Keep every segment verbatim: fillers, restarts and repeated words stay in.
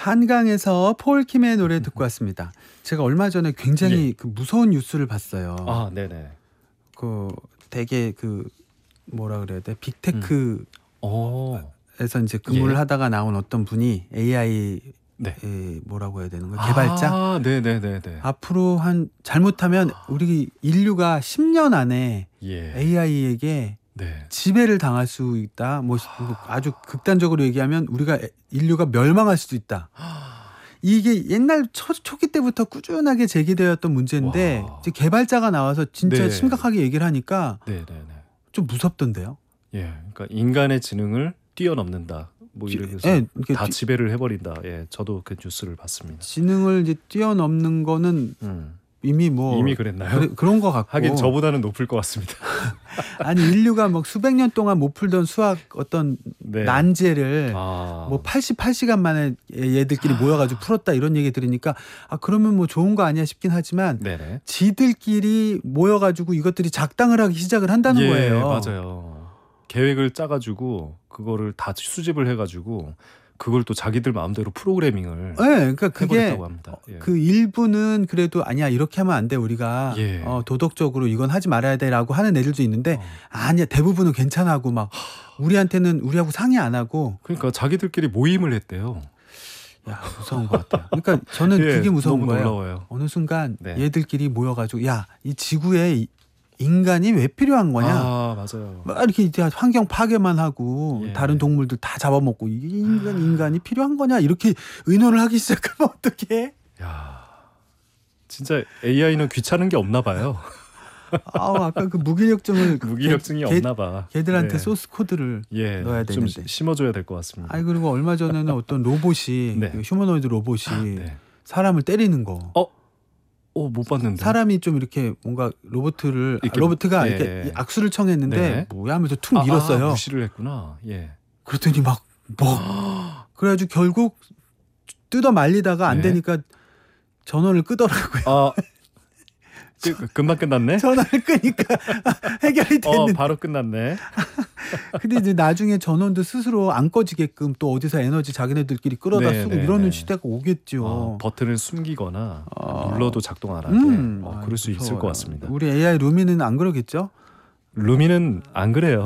한강에서 폴킴의 노래 듣고 왔습니다. 제가 얼마 전에 굉장히 예. 그 무서운 뉴스를 봤어요. 아, 네네. 그 되게 그 뭐라 그래야 돼? 빅테크에서 어, 이제 근무를 예. 하다가 나온 어떤 분이 에이아이 네. 에, 뭐라고 해야 되는 거야? 개발자? 아, 네네네네. 앞으로 한 잘못하면 우리 인류가 십 년 안에 예. 에이아이에게 네. 지배를 당할 수 있다. 뭐 아주 극단적으로 얘기하면 우리가 에- 인류가 멸망할 수도 있다. 이게 옛날 초, 초기 때부터 꾸준하게 제기되었던 문제인데 와. 이제 개발자가 나와서 진짜 네. 심각하게 얘기를 하니까 네네네. 좀 무섭던데요. 예. 그러니까 인간의 지능을 뛰어넘는다. 뭐 이래서 예, 이렇게 다 지- 지배를 해버린다. 예, 저도 그 뉴스를 봤습니다. 지능을 이제 뛰어넘는 거는 음. 이미 뭐 이미 그랬나요? 그래, 그런 거 같고 하긴 저보다는 높을 것 같습니다. 아니 인류가 뭐 수백 년 동안 못 풀던 수학 어떤 네. 난제를 아. 뭐 팔십팔 시간 만에 얘들끼리 모여가지고 풀었다 이런 얘기 들으니까 아 그러면 뭐 좋은 거 아니야 싶긴 하지만 네네. 지들끼리 모여가지고 이것들이 작당을 하기 시작을 한다는 예, 거예요. 맞아요. 계획을 짜가지고 그거를 다 수집을 해가지고 그걸 또 자기들 마음대로 프로그래밍을 네, 그러니까 그게 해버렸다고 합니다. 예. 그 일부는 그래도 아니야 이렇게 하면 안 돼 우리가 예. 어, 도덕적으로 이건 하지 말아야 돼라고 하는 애들도 있는데 어. 아니야 대부분은 괜찮아하고 막 우리한테는 우리하고 상의 안 하고 그러니까 자기들끼리 모임을 했대요. 야 무서운 것 같아요. 그러니까 저는 예, 그게 무서운 너무 거예요. 놀라워요. 어느 순간 네. 얘들끼리 모여가지고 야 이 지구에 이- 인간이 왜 필요한 거냐? 아, 맞아요. 막 이렇게 이제 환경 파괴만 하고 예. 다른 동물들 다 잡아먹고 이 인간 인간이 필요한 거냐 이렇게 의논을 하기 시작하면 어떡해? 야, 진짜 에이아이는 귀찮은 게 없나 봐요. 아우 아까 그 무기력증을 무기력증이 걔- 없나 봐. 걔들한테 네. 소스 코드를 예, 넣어야 좀 되는데. 심어줘야 될 것 같습니다. 아니 그리고 얼마 전에는 어떤 로봇이 네. 그 휴머노이드 로봇이 네. 사람을 때리는 거. 어, 어, 못 봤는데. 사람이 좀 이렇게 뭔가 로봇을 이렇게- 아, 로봇가 예. 이렇게 악수를 청했는데 네. 뭐야 하면서 툭 아, 밀었어요. 아, 무시를 했구나. 예. 그랬더니 막 뭐 그래가지고 결국 뜯어 말리다가 안 네. 되니까 전원을 끄더라고요. 아, 그, 그, 금방 끝났네. 전원을 끄니까 해결이 어, 됐는데. 바로 끝났네. 근데 이제 나중에 전원도 스스로 안 꺼지게끔 또 어디서 에너지 자기네들끼리 끌어다 네, 쓰고 네, 이러는 네. 시대가 오겠죠. 어, 버튼을 숨기거나 어. 눌러도 작동 안 하게. 음, 어, 아이, 그럴 수 있을 무서워요. 것 같습니다. 우리 에이아이 루미는 안 그러겠죠? 루미는 안 그래요.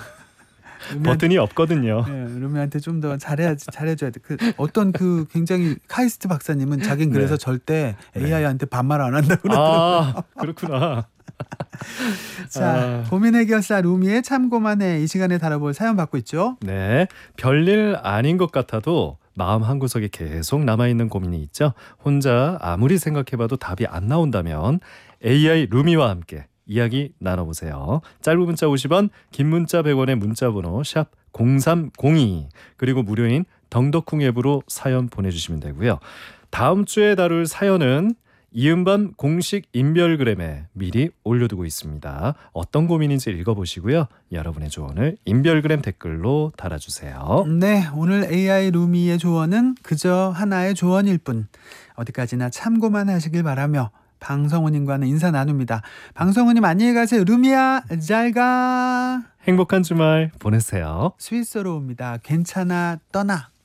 루미한테- 버튼이 없거든요. 예, 루미한테 좀 더 잘해야지 잘해줘야 돼. 그 어떤 그 굉장히 카이스트 박사님은 자긴 그래서 네. 절대 네. 에이아이한테 반말 안 한다고 그러더라고요. 아, 그렇구나. 자, 아. 고민 해결사 루미의 참고만해 이 시간에 다뤄볼 사연 받고 있죠. 네, 별일 아닌 것 같아도 마음 한구석에 계속 남아있는 고민이 있죠. 혼자 아무리 생각해봐도 답이 안 나온다면 에이아이 루미와 함께 이야기 나눠보세요. 짧은 문자 오십 원, 긴 문자 백 원의 문자번호 샵 공삼공이 그리고 무료인 덩덕쿵 앱으로 사연 보내주시면 되고요. 다음 주에 다룰 사연은 이은밤 공식 인별그램에 미리 올려두고 있습니다. 어떤 고민인지 읽어보시고요. 여러분의 조언을 인별그램 댓글로 달아주세요. 네, 오늘 에이아이 루미의 조언은 그저 하나의 조언일 뿐. 어디까지나 참고만 하시길 바라며 방성우님과는 인사 나눕니다. 방성우님 안녕히 가세요. 루미야 잘 가. 행복한 주말 보내세요. 스위스로 옵니다. 괜찮아 떠나.